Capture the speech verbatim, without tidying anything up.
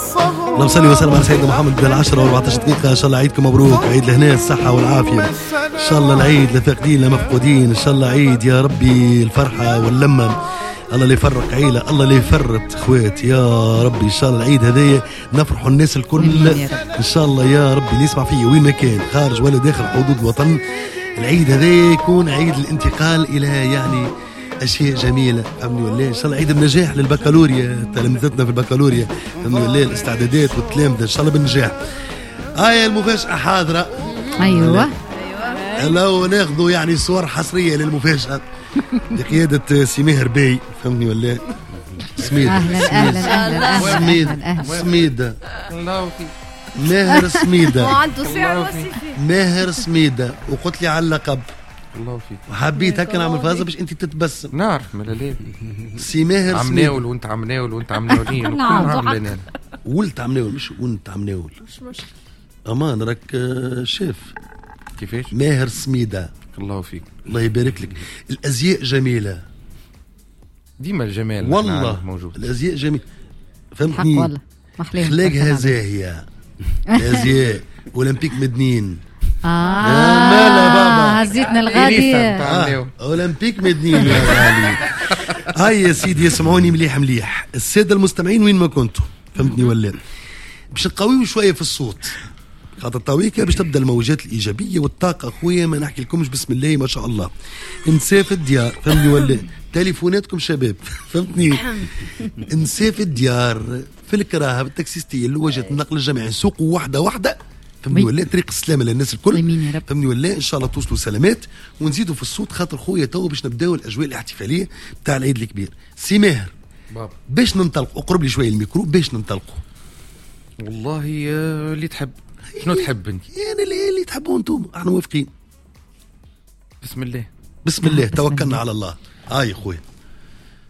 اللهم صل وسلم على سيدنا محمد. بالعشرة واربعتاشر دقيقة ان شاء الله عيدكم مبروك، عيد الهنا الصحة والعافية ان شاء الله، العيد لفاقدين لمفقودين ان شاء الله، عيد يا ربي الفرحة واللمة، الله اللي يفرق عيلة، الله اللي يفرط اخوات يا ربي، ان شاء الله العيد هذايا نفرحوا الناس الكل ان شاء الله يا ربي، اللي يسمع فيه وين ما كان خارج ولا داخل حدود الوطن، العيد هذايا يكون عيد الانتقال الى يعني اشياء جميله، فهمني ولا ان شاء الله عيد النجاح للبكالوريا، تلامذتنا في البكالوريا، فهمني ولا الاستعدادات والتلامذه ان شاء الله بالنجاح. هاي المفاجاه حاضره. ايوه لو ناخذوا يعني صور حصريه للمفاجاه بقياده سي ماهر باي، فهمني ولا سميده. اهلا اهلا اهلا سميده سميده ماهر سميده وعنده سعر ماهر سميده، وقلت لي على اللقب الله فيك، وحبيت هكا نعمل فازه باش انت تتبسم. نعرف ملالي سي ماهر عم ناول وانت عم ناول وانت عم ناولين نعم ولت عم ناول مش وانت عم ناول، مش مشكله امان راك شاف كيفاش. ماهر سميده الله فيك، الله يبارك لك. الازياء جميله ديما الجمال والله موجود، الازياء جميله فهمتني، حق والله اخلاقها زاهيه الازياء اولمبيك مدنين. اه مالا بابا هزيتنا الغادي آه. اولمبيك مدنين يا غالي. هاي يا سيدي اسمعوني مليح مليح الساده المستمعين وين ما كنتوا، فهمتني ولا باش نقويو شويه في الصوت، خاطر الطويكه باش تبدا الموجات الايجابيه والطاقه اخويا، ما نحكي لكمش بسم الله ما شاء الله، انساه في الديار، فهمتني ولا تليفوناتكم شباب، فهمتني انساه في الديار في الكراهه بالتاكسيستيه اللي وجهت النقل الجماعي نسوقوا واحده واحده، فهمني ولا طريق السلامه للناس الكل، فهمني ولا ان شاء الله توصلوا سلامات ونزيدوا في الصوت، خاطر خويا تو باش نبداو الاجواء الاحتفاليه تاع العيد الكبير. سي ماهر بابا باش ننطلقوا، اقرب لي شويه الميكرو باش ننطلقوا. والله اللي تحب، شنو تحب انت؟ يعني اللي, اللي تحبوا انتم احنا موافقين. بسم الله بسم الله توكلنا على الله. هاي خويا